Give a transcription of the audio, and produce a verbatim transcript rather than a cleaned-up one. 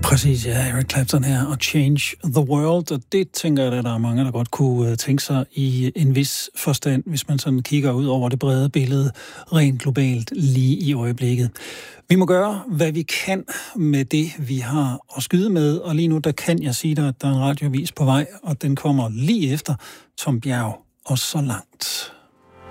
Præcis, ja. Eric Clapton her og Change the World, og det tænker jeg, at der er mange, der godt kunne tænke sig i en vis forstand, hvis man sådan kigger ud over det brede billede rent globalt lige i øjeblikket. Vi må gøre, hvad vi kan med det, vi har at skyde med, og lige nu, der kan jeg sige dig, at der er en radiovis på vej, og den kommer lige efter Tom Bjerg og Så langt.